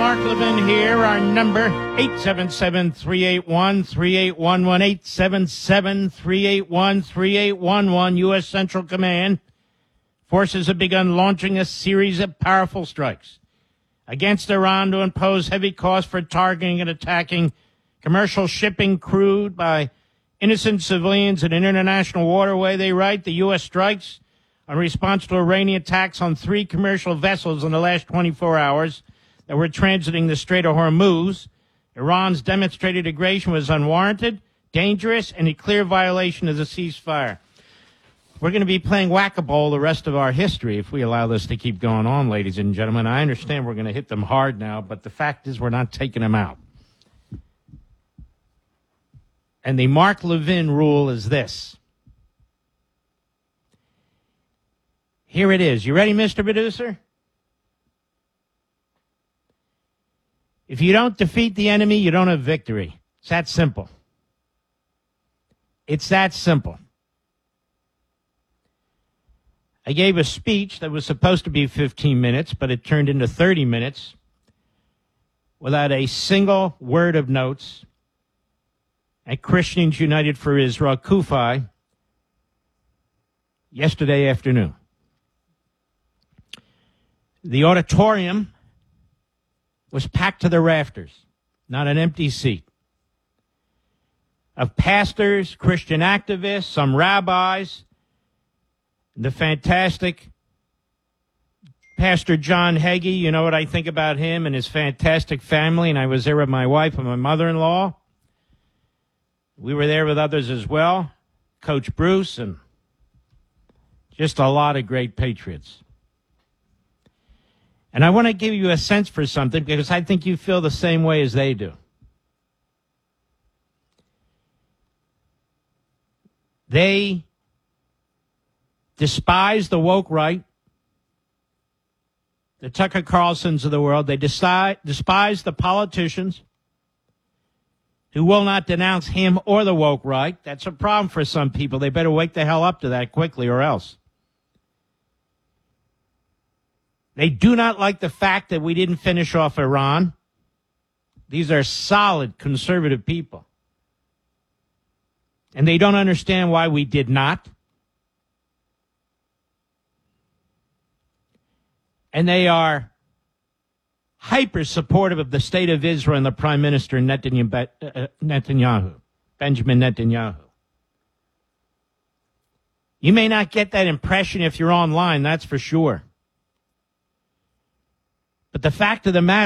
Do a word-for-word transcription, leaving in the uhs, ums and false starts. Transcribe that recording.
Mark Levin here. Our number, eight seven seven, three eight one, three eight one one, eight seven seven, three eight one, three eight one one. U S. Central Command forces have begun launching a series of powerful strikes against Iran to impose heavy costs for targeting and attacking commercial shipping crewed by innocent civilians in an international waterway. They write the U S strikes in response to Iranian attacks on three commercial vessels in the last twenty-four hours that were transiting the Strait of Hormuz. Iran's demonstrated aggression was unwarranted, dangerous, and a clear violation of the ceasefire. We're going to be playing whack-a-mole the rest of our history if we allow this to keep going on, ladies and gentlemen. I understand we're going to hit them hard now, but the fact is we're not taking them out. And the Mark Levin rule is this. Here it is. You ready, Mister Producer? If you don't defeat the enemy, you don't have victory. It's that simple. It's that simple. I gave a speech that was supposed to be fifteen minutes, but it turned into thirty minutes without a single word of notes at Christians United for Israel, CUFI, yesterday afternoon. The auditorium was packed to the rafters, not an empty seat, of pastors, Christian activists, some rabbis, the fantastic Pastor John Hagee. You know what I think about him and his fantastic family, and I was there with my wife and my mother-in-law. We were there with others as well, Coach Bruce, and just a lot of great patriots. And I want to give you a sense for something because I think you feel the same way as they do. They despise the woke right, the Tucker Carlsons of the world. They despise, despise the politicians who will not denounce him or the woke right. That's a problem for some people. They better wake the hell up to that quickly or else. They do not like the fact that we didn't finish off Iran. These are solid conservative people. And they don't understand why we did not. And they are hyper supportive of the state of Israel and the Prime Minister Netanyahu, Benjamin Netanyahu. You may not get that impression if you're online, that's for sure. But the fact of the matter